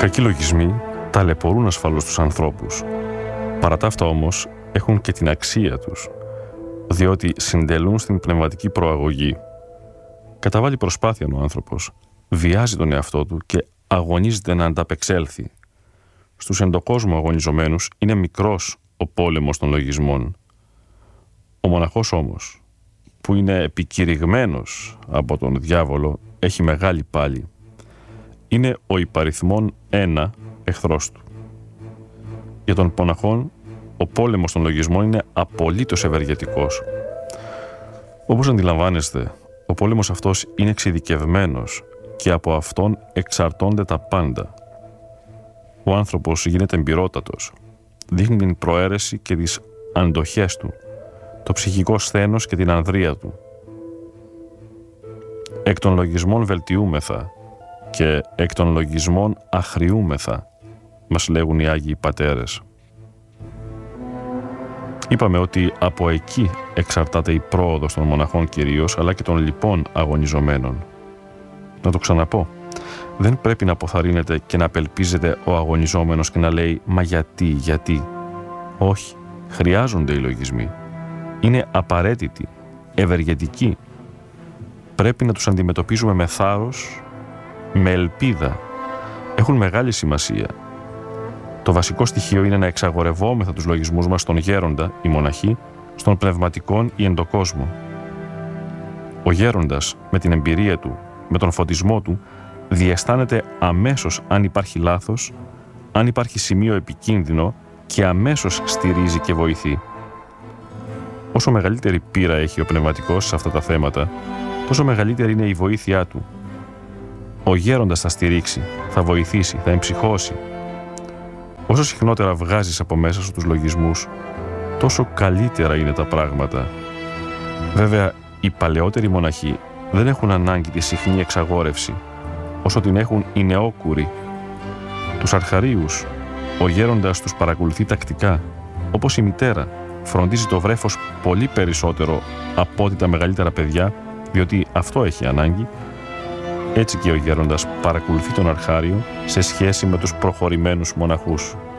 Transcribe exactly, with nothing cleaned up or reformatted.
κακοί λογισμοί ταλαιπωρούν ασφαλώς τους ανθρώπους. Παρά τα αυτά όμως έχουν και την αξία τους, διότι συντελούν στην πνευματική προαγωγή. Καταβάλει προσπάθεια ο άνθρωπος, βιάζει τον εαυτό του και αγωνίζεται να ανταπεξέλθει. Στους εντοκόσμου αγωνιζομένους είναι μικρός ο πόλεμος των λογισμών. Ο μοναχός όμως, που είναι επικηρυγμένος από τον διάβολο, έχει μεγάλη πάλη. Είναι ο υπαριθμόν ένα εχθρός του. Για τον μοναχόν, ο πόλεμος των λογισμών είναι απολύτως ευεργετικός. Όπως αντιλαμβάνεστε, ο πόλεμος αυτός είναι εξειδικευμένος και από αυτόν εξαρτώνται τα πάντα. Ο άνθρωπος γίνεται εμπειρότατος, δείχνει την προαίρεση και τις αντοχές του, το ψυχικό σθένος και την ανδρεία του. Εκ των λογισμών βελτιούμεθα και εκ των λογισμών αχριούμεθα, μας λέγουν οι Άγιοι Πατέρες. Είπαμε ότι από εκεί εξαρτάται η πρόοδος των μοναχών κυρίως, αλλά και των λοιπών αγωνιζομένων. Να το ξαναπώ. Δεν πρέπει να αποθαρρύνεται και να απελπίζεται ο αγωνιζόμενος και να λέει «Μα γιατί, γιατί». Όχι, χρειάζονται οι λογισμοί. Είναι απαραίτητοι, ευεργετικοί. Πρέπει να τους αντιμετωπίζουμε με θάρρος, με ελπίδα. Έχουν μεγάλη σημασία. Το βασικό στοιχείο είναι να εξαγορευόμεθα τους λογισμούς μας στον γέροντα, οι μοναχοί, στον πνευματικόν ή εντοκόσμο. Ο γέροντας, με την εμπειρία του, με τον φωτισμό του, διαισθάνεται αμέσως αν υπάρχει λάθος, αν υπάρχει σημείο επικίνδυνο και αμέσως στηρίζει και βοηθεί. Όσο μεγαλύτερη πείρα έχει ο πνευματικός σε αυτά τα θέματα, τόσο μεγαλύτερη είναι η βοήθειά του. Ο γέροντας θα στηρίξει, θα βοηθήσει, θα εμψυχώσει. Όσο συχνότερα βγάζεις από μέσα σου τους λογισμούς, τόσο καλύτερα είναι τα πράγματα. Βέβαια, οι παλαιότεροι μοναχοί δεν έχουν ανάγκη τη συχνή εξαγόρευση, όσο την έχουν οι νεόκουροι. Τους αρχαρίους, ο γέροντας τους παρακολουθεί τακτικά, όπως η μητέρα φροντίζει το βρέφος πολύ περισσότερο από ό,τι τα μεγαλύτερα παιδιά, διότι αυτό έχει ανάγκη. Έτσι και ο γέροντας παρακολουθεί τον αρχάριο σε σχέση με τους προχωρημένους μοναχούς.